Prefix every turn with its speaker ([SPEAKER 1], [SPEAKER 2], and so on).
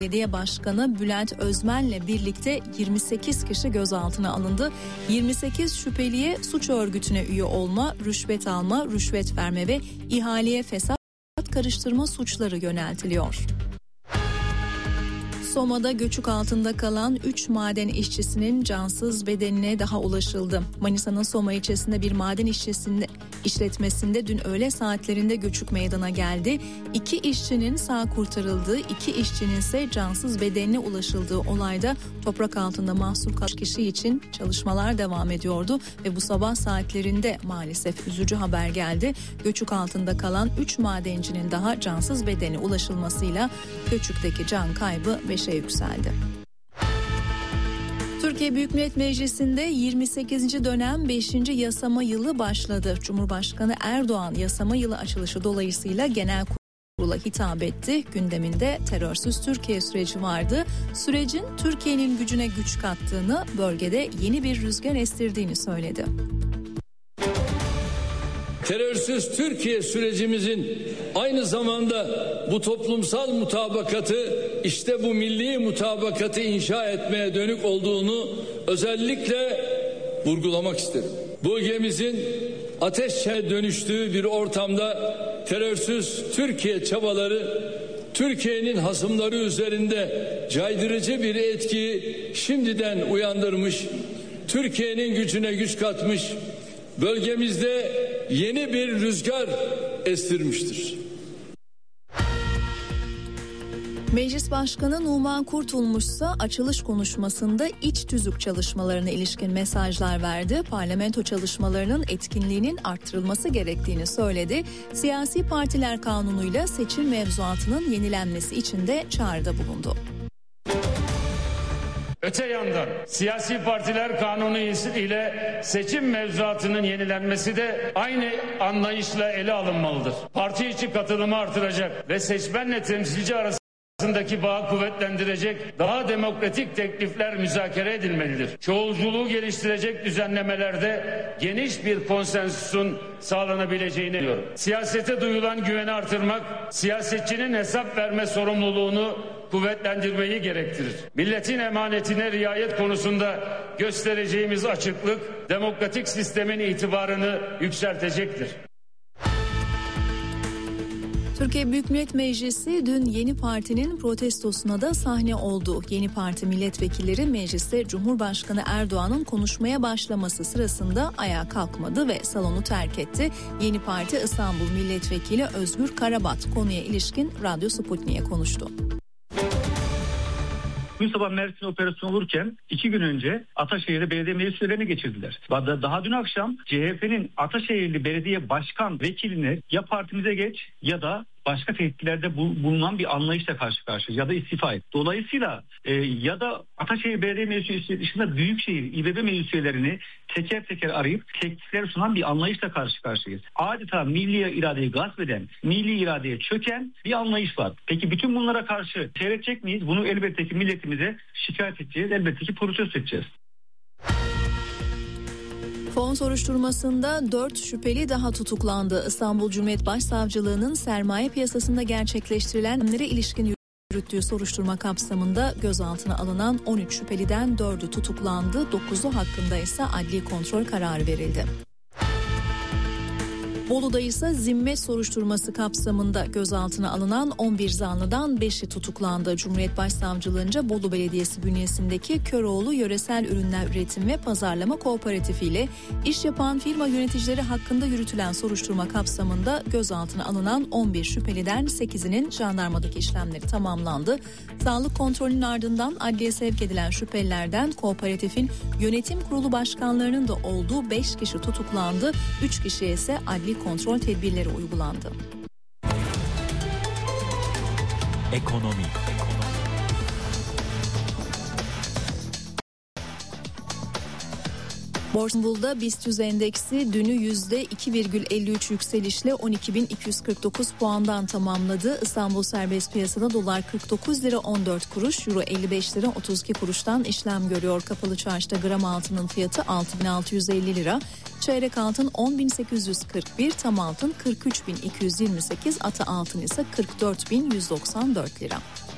[SPEAKER 1] Belediye Başkanı Bülent Özmen'le birlikte 28 kişi gözaltına alındı. 28 şüpheliye suç örgütüne üye olma, rüşvet alma, rüşvet verme ve ihaleye fesat karıştırma suçları yöneltiliyor. Soma'da göçük altında kalan 3 maden işçisinin cansız bedenine daha ulaşıldı. Manisa'nın Soma ilçesinde bir maden işletmesinde dün öğle saatlerinde göçük meydana geldi. 2 işçinin sağ kurtarıldığı, 2 işçinin ise cansız bedenine ulaşıldığı olayda toprak altında mahsur kalan kişi için çalışmalar devam ediyordu ve bu sabah saatlerinde maalesef üzücü haber geldi. Göçük altında kalan 3 madencinin daha cansız bedene ulaşılmasıyla göçükteki can kaybı 5'e yükseldi. Türkiye Büyük Millet Meclisi'nde 28. dönem 5. yasama yılı başladı. Cumhurbaşkanı Erdoğan yasama yılı açılışı dolayısıyla genel kurula hitap etti. Gündeminde terörsüz Türkiye süreci vardı. Sürecin Türkiye'nin gücüne güç kattığını, bölgede yeni bir rüzgar estirdiğini söyledi.
[SPEAKER 2] Terörsüz Türkiye sürecimizin aynı zamanda bu toplumsal mutabakatı, işte bu milli mutabakatı inşa etmeye dönük olduğunu özellikle vurgulamak isterim. Bu ülkemizin ateşe dönüştüğü bir ortamda terörsüz Türkiye çabaları Türkiye'nin hasımları üzerinde caydırıcı bir etkiyi şimdiden uyandırmış, Türkiye'nin gücüne güç katmış, bölgemizde yeni bir rüzgar estirmiştir.
[SPEAKER 1] Meclis Başkanı Numan Kurtulmuş ise açılış konuşmasında iç tüzük çalışmalarına ilişkin mesajlar verdi. Parlamento çalışmalarının etkinliğinin arttırılması gerektiğini söyledi. Siyasi partiler kanunuyla seçim mevzuatının yenilenmesi için de çağrıda bulundu.
[SPEAKER 3] Öte yandan siyasi partiler kanunu ile seçim mevzuatının yenilenmesi de aynı anlayışla ele alınmalıdır. Parti içi katılımı artıracak ve seçmenle temsilci arasındaki bağı kuvvetlendirecek daha demokratik teklifler müzakere edilmelidir. Çoğulculuğu geliştirecek düzenlemelerde geniş bir konsensüsün sağlanabileceğini düşünüyorum. Siyasete duyulan güveni artırmak, siyasetçinin hesap verme sorumluluğunu kuvvetlendirmeyi gerektirir. Milletin emanetine riayet konusunda göstereceğimiz açıklık demokratik sistemin itibarını yükseltecektir.
[SPEAKER 1] Türkiye Büyük Millet Meclisi dün yeni partinin protestosuna da sahne oldu. Yeni parti milletvekilleri mecliste Cumhurbaşkanı Erdoğan'ın konuşmaya başlaması sırasında ayağa kalkmadı ve salonu terk etti. Yeni Parti İstanbul Milletvekili Özgür Karabat konuya ilişkin Radyo Sputnik'e konuştu.
[SPEAKER 4] Bugün sabah Mersin operasyonu olurken 2 gün önce Ataşehir'de belediye meclis üyelerini geçirdiler. Daha dün akşam CHP'nin Ataşehirli belediye başkan vekiline ya partimize geç ya da başka tehditlerde bulunan bir anlayışla karşı karşıya ya da istifa et. Dolayısıyla ya da Ataşehir Belediye Meclisi dışında Büyükşehir İBB meclis üyelerini teker teker arayıp teklifler sunan bir anlayışla karşı karşıyayız. Adeta milli iradeyi gasp eden, milli iradeye çöken bir anlayış var. Peki bütün bunlara karşı seyredecek miyiz? Bunu elbette ki milletimize şikayet edeceğiz. Elbette ki protesto edeceğiz.
[SPEAKER 1] Fon soruşturmasında 4 şüpheli daha tutuklandı. İstanbul Cumhuriyet Başsavcılığı'nın sermaye piyasasında gerçekleştirilenlere ilişkin yürüttüğü soruşturma kapsamında gözaltına alınan 13 şüpheliden 4'ü tutuklandı. 9'u hakkında ise adli kontrol kararı verildi. Bolu'da ise zimmet soruşturması kapsamında gözaltına alınan 11 zanlıdan 5'i tutuklandı. Cumhuriyet Başsavcılığınca Bolu Belediyesi bünyesindeki Köroğlu Yöresel Ürünler Üretim ve Pazarlama Kooperatifi ile iş yapan firma yöneticileri hakkında yürütülen soruşturma kapsamında gözaltına alınan 11 şüpheliden 8'inin jandarmadaki işlemleri tamamlandı. Sağlık kontrolünün ardından adliye sevk edilen şüphelilerden kooperatifin yönetim kurulu başkanlarının da olduğu 5 kişi tutuklandı. 3 kişiye ise adli kontrol tedbirleri uygulandı.
[SPEAKER 5] Ekonomi.
[SPEAKER 1] Borsa İstanbul'da BIST endeksi dünü %2,53 yükselişle 12.249 puandan tamamladı. İstanbul serbest piyasada dolar 49 lira 14 kuruş, euro 55 lira 32 kuruştan işlem görüyor. Kapalı çarşıda gram altının fiyatı 6.650 lira, çeyrek altın 10.841, tam altın 43.228, ata altın ise 44.194 lira.